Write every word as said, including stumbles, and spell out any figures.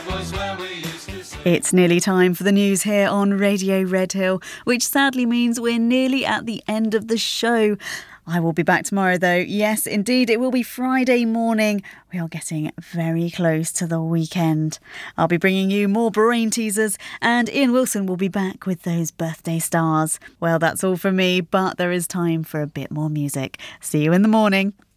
It's nearly time for the news here on Radio Redhill, which sadly means we're nearly at the end of the show. I will be back tomorrow though. Yes, indeed, it will be Friday morning. We are getting very close to the weekend. I'll be bringing you more brain teasers and Ian Wilson will be back with those birthday stars. Well, that's all from me, but there is time for a bit more music. See you in the morning.